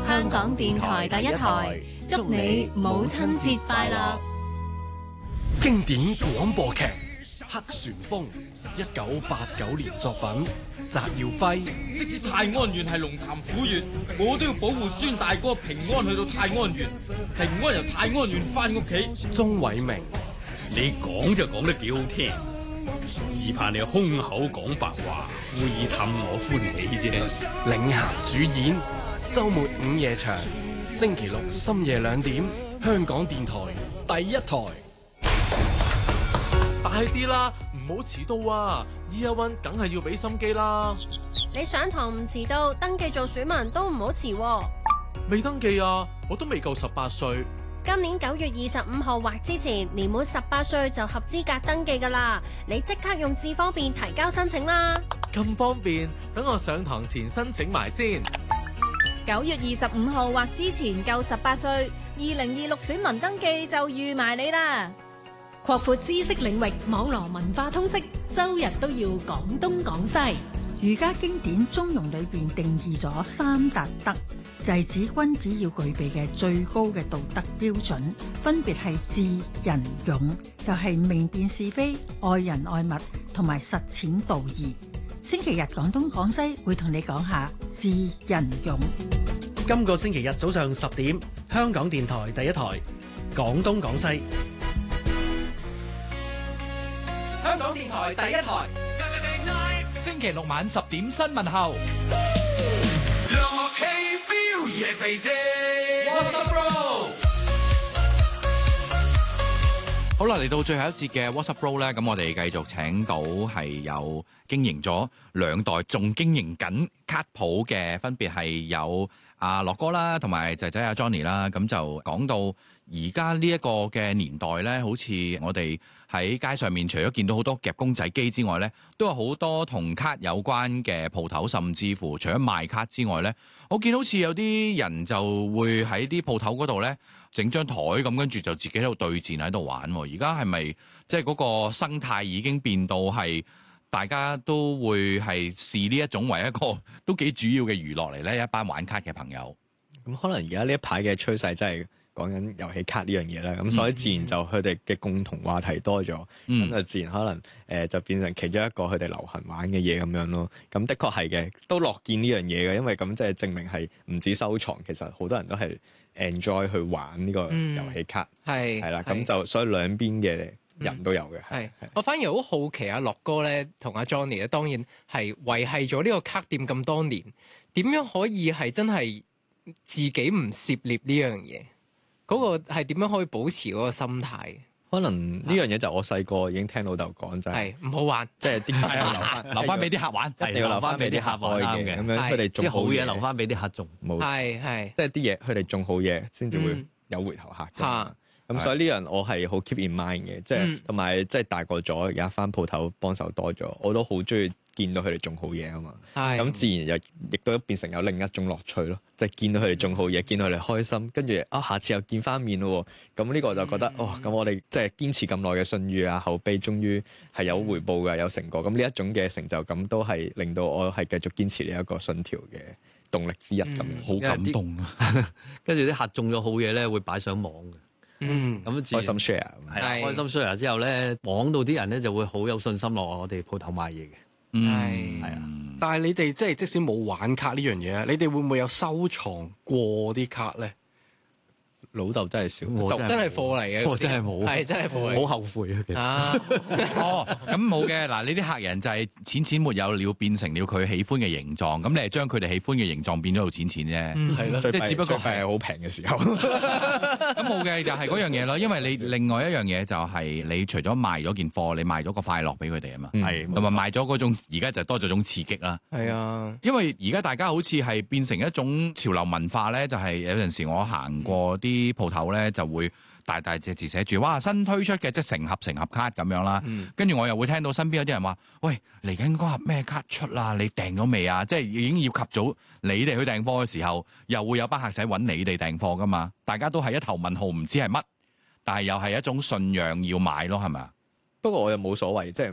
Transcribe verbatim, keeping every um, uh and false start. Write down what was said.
香港電台第一台，祝你母親節快樂。 經典廣播劇《黑旋風》，一九八九年作品，翟耀輝。 即使泰安縣係龍潭虎縣，我都要保護孫大哥平安去到泰安縣，平安由泰安縣翻屋企。 鍾偉明。 你講就講得幾好聽，只怕你空口講白話，故意氹我歡喜啫。 領銜主演，周末午夜場，星期六深夜兩點，香港電台第一台。 快啲啦，唔好遲到啊 ！Year One 梗係要俾心機啦。 你上堂唔遲到，登記做選民都唔好遲喎。 未登記啊，我都未夠十八歲。 今年九月二十五號或之前，年滿十八歲就合資格登記噶啦。你即刻用智方便提交申請啦。 咁方便，等我上堂前申請埋先。 九月二十五號或之前夠十八歲，二零二六選民登記就預埋你啦。 擴闊知識領域，網絡文化通識，周日都要講東講西。 儒家經典中庸裏邊定義咗三達德，就係指君子要具備嘅最高嘅道德標準，分別係智、仁、勇，就係明辨是非、愛人愛物同埋實踐道義。星期日講東講西會同你講下智、仁、勇。 今個星期日早上十點，香港電台第一台講東講西。 香港電台第一台，星期六晚十點新聞後。 好啦，嚟到最後一節嘅 What's Up Bro 咧，咁我哋繼續請到係有經營咗兩代，仲經營緊卡鋪嘅，分別係有阿樂哥啦，同埋仔仔阿 Johnny 啦。咁就講到而家呢一個嘅年代咧，好似我哋喺街上面除咗見到好多夾公仔機之外咧，都有好多同卡有關嘅鋪頭，甚至乎除咗賣卡之外咧，我見好似有啲人就會喺啲鋪頭嗰度咧整張台咁，跟住就自己喺度對戰喺度玩。而家係咪即係嗰個生態已經變到係大家都會係視呢一種為一個都幾主要嘅娛樂嚟咧？一班玩卡嘅朋友， 咁可能而家呢一排嘅趨勢真係講緊遊戲卡呢樣嘢啦，咁所以自然就佢哋嘅共同話題多咗，咁、嗯、就自然可能誒、呃、就變成其中一個佢哋流行玩嘅嘢咁樣咯。咁的確係嘅，都樂見呢樣嘢嘅，因為咁即係證明係唔止收藏，其實好多人都係 enjoy 去玩呢個遊戲卡，係係啦，咁就所以兩邊嘅人都有嘅。係、 嗯、我反而好好奇阿樂哥咧同阿 Johnny 咧，當然係維繫咗呢個卡店咁多年，點樣可以係真係自己唔涉獵呢樣嘢？嗰、那個係點樣可以保持嗰個心態？ 可能呢樣嘢就我細個已經聽老豆講，就係唔好玩， 即係啲卡留翻留翻俾啲客玩， 一定要留翻俾啲客愛嘅。咁樣佢哋種好嘢留翻俾啲客種，冇係係， 即係啲嘢佢哋種好嘢先至會有回頭客嘅。咁、嗯、所以呢樣我係好 keep in mind 嘅，即係同埋即係大個咗，而家翻鋪頭幫手多咗，我都好中意見到佢哋種好嘢啊嘛。咁自然又亦都變成有另一種樂趣咯，即係見到佢哋種好嘢，見到佢哋開心，跟住啊下次又見翻面咯。咁呢個就覺得、嗯、哦，咁我哋即係堅持咁耐嘅信譽啊口碑，終於係有回報嘅，有成果。咁呢一種嘅成就感都係令到我係繼續堅持呢一個信條嘅動力之一咁樣。 好、嗯、感動啊！ 跟住啲客種咗好嘢咧，會擺上網嘅。嗯，咁開心 share 係啦，開心 share 之後咧，網度啲人咧就會好有信心落我哋鋪頭買嘢嘅。 嗯， 係啊。 但係你哋即係即使冇玩卡呢樣嘢，你哋會唔會有收藏過啲卡咧？ 老豆真係少， 就真係貨嚟嘅， 我真係冇， 係真係貨嚟， 好後悔啊！其實啊，哦，咁冇嘅嗱，你啲客人就係錢錢沒有了，變成了佢喜歡嘅形狀，咁你係將佢哋喜歡嘅形狀變咗做錢錢啫， 係、嗯、咯，即係只不過係好平嘅時候。 咁冇嘅，就係嗰樣嘢咯，因為你另外一樣嘢就係你除咗賣咗件貨，你賣咗個快樂俾佢哋啊嘛，係同埋賣咗嗰種而家就多咗種刺激啦。 係啊， 因為而家大家好似係變成一種潮流文化咧，就係、是、有陣時我行過啲啲鋪頭咧就會大大隻字寫住哇新推出嘅即係成盒成盒卡咁樣啦，跟、嗯、住我又會聽到身邊有啲人話喂嚟緊嗰盒咩卡出啦？你訂咗未啊？即係已經要及早你哋去訂貨嘅時候，又會有班客仔揾你哋訂貨噶嘛？大家都係一頭問號，唔知係乜，但係又係一種信仰要買咯，係咪啊？ 不過我又冇所謂，即係。